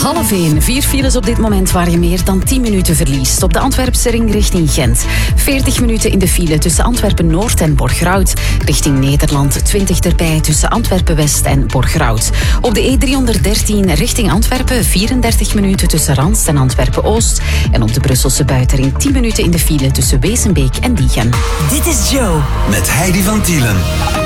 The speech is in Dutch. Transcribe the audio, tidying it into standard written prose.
1:30. 4 files op dit moment waar je meer dan 10 minuten verliest. Op de Antwerpse ring richting Gent. 40 minuten in de file tussen Antwerpen-Noord en Borgerhout. Richting Nederland 20 erbij tussen Antwerpen-West en Borgerhout. Op de E313 richting Antwerpen 34 minuten tussen Rans en Antwerpen-Oost. En op de Brusselse buitenring 10 minuten in de file tussen Wezenbeek en Diegem. Dit is Joe. Met Heidi van Tielen.